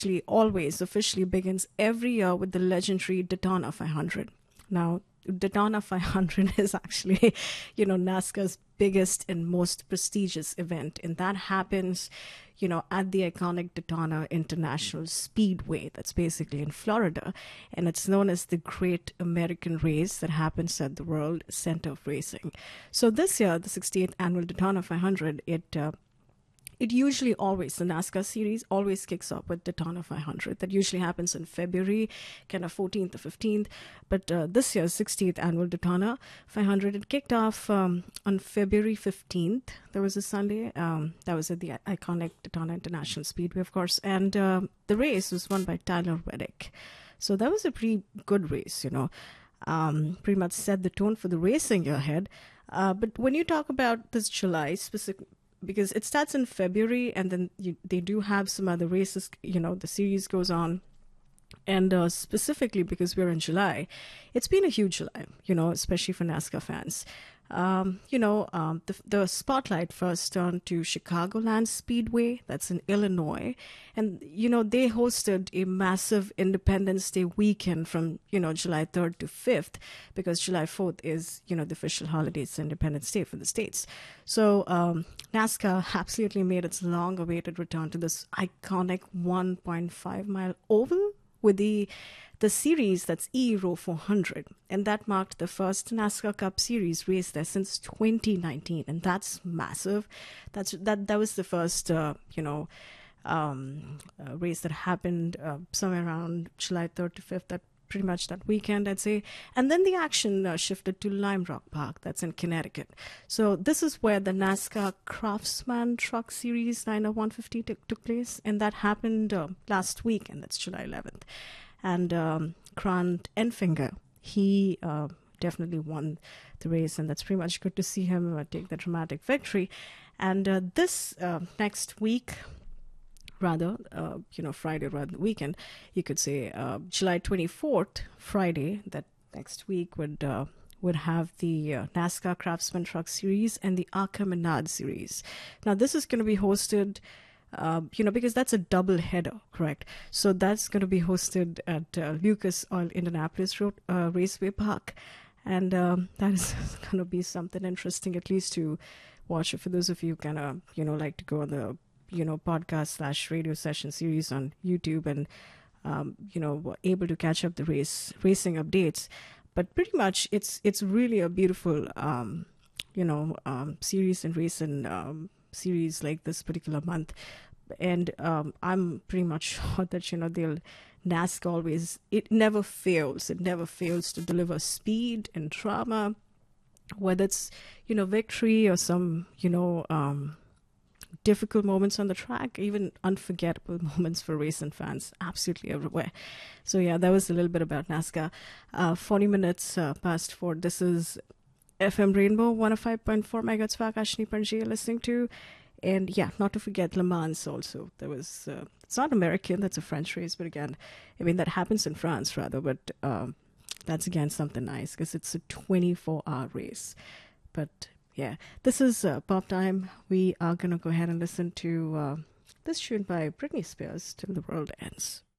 always officially begins every year with the legendary Daytona 500. Now, Daytona 500 is actually, NASCAR's biggest and most prestigious event, and that happens, at the iconic Daytona International Speedway. That's basically in Florida, and it's known as the Great American Race that happens at the World Center of Racing. So this year, the 68th annual Daytona 500, it usually always, the NASCAR series always kicks off with Daytona 500. That usually happens in February, kind of 14th or 15th. But this year's 60th annual Daytona 500, it kicked off on February 15th. There was a Sunday. That was at the iconic Daytona International Speedway, of course. And the race was won by Tyler Reddick. So that was a pretty good race, pretty much set the tone for the racing year ahead. But when you talk about this July specific, because it starts in February and then they do have some other races, the series goes on. And specifically because we're in July, it's been a huge July, especially for NASCAR fans. The spotlight first turned to Chicagoland Speedway, that's in Illinois. And, they hosted a massive Independence Day weekend from, July 3rd to 5th, because July 4th is, the official holiday. It's Independence Day for the States. So NASCAR absolutely made its long-awaited return to this iconic 1.5-mile oval with the series that's E-Row 400, and that marked the first NASCAR Cup Series race there since 2019, and that's massive. That was the first race that happened somewhere around July 3rd to 5th. That pretty much that weekend, I'd say. And then the action shifted to Lime Rock Park, that's in Connecticut. So this is where the NASCAR Craftsman Truck Series 90150 took place, and that happened last week, and that's July 11th. And Grant Enfinger, he definitely won the race, and that's pretty much good to see him take the dramatic victory. And this next week, rather, Friday rather than weekend, you could say July 24th, Friday, that next week would have the NASCAR Craftsman Truck Series and the ARCA Menard Series. Now, this is going to be hosted, because that's a double header, correct? So that's going to be hosted at Lucas Oil Indianapolis Raceway Park. And that is going to be something interesting, at least to watch it for those of you kind of, like to go on the podcast/radio session series on YouTube and, able to catch up the racing updates. But pretty much it's really a beautiful, series and racing series like this particular month. And I'm pretty much sure that, NASCAR always, it never fails to deliver speed and drama, whether it's, victory or some, difficult moments on the track, even unforgettable moments for racing fans, absolutely everywhere. So yeah, that was a little bit about NASCAR. 40 minutes past 4. This is FM Rainbow 105.4 megahertz for Akashni Panji you're listening to. And yeah, not to forget Le Mans also. There was, it's not American, that's a French race, but again, that happens in France rather, but that's again something nice because it's a 24-hour race. But yeah, this is Pop Time. We are going to go ahead and listen to this tune by Britney Spears, Till the World Ends.